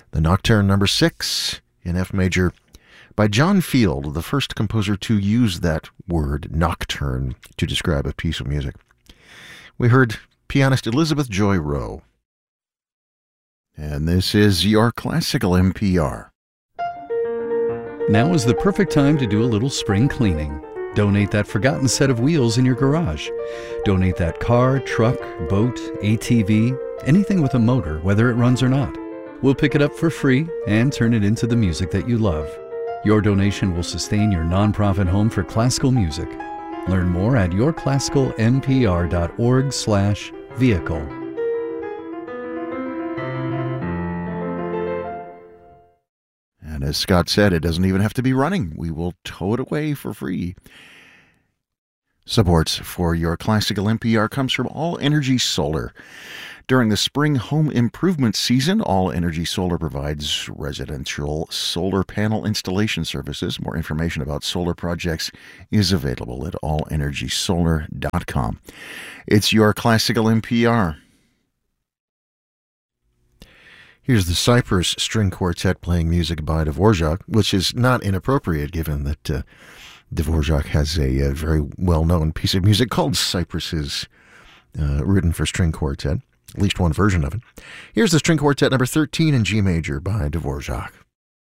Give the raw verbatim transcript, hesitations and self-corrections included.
The Nocturne number six in F major by John Field, the first composer to use that word, nocturne, to describe a piece of music. We heard pianist Elizabeth Joy Rowe. And this is your Classical N P R. Now is the perfect time to do a little spring cleaning. Donate that forgotten set of wheels in your garage. Donate that car, truck, boat, A T V, anything with a motor, whether it runs or not. We'll pick it up for free and turn it into the music that you love. Your donation will sustain your nonprofit home for classical music. Learn more at yourclassicalnpr.org slash vehicle. And as Scott said, it doesn't even have to be running. We will tow it away for free. Supports for your Classical N P R comes from All Energy Solar. During the spring home improvement season, All Energy Solar provides residential solar panel installation services. More information about solar projects is available at all energy solar dot com. It's your Classical N P R. Here's the Cypress String Quartet playing music by Dvorak, which is not inappropriate given that uh, Dvorak has a, a very well-known piece of music called Cypresses, uh, written for string quartet, at least one version of it. Here's the String Quartet number thirteen in G major by Dvorak.